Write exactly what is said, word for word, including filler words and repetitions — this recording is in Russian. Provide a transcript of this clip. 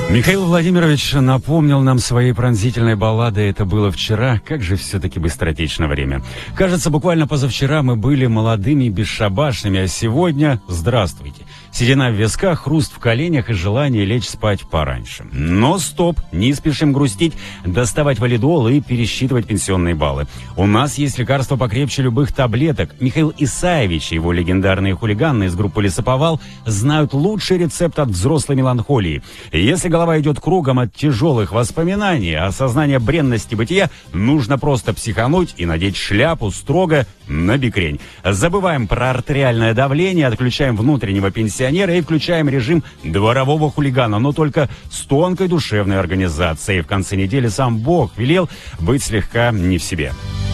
Михаил Владимирович напомнил нам своей пронзительной балладой «Это было вчера». Как же все-таки быстротечно время. Кажется, буквально позавчера мы были молодыми и бесшабашными, а сегодня – здравствуйте. Седина в висках, хруст в коленях и желание лечь спать пораньше. Но стоп, не спешим грустить, доставать валидол и пересчитывать пенсионные баллы. У нас есть лекарство покрепче любых таблеток. Михаил Исаевич и его легендарные хулиганы из группы «Лесоповал» знают лучший рецепт от взрослой меланхолии. Если голова идет кругом от тяжелых воспоминаний, а осознания бренности бытия, нужно просто психануть и надеть шляпу строго на бикрень. Забываем про артериальное давление, отключаем внутреннего пенсионера и включаем режим дворового хулигана, но только с тонкой душевной организацией. В конце недели сам Бог велел быть слегка не в себе.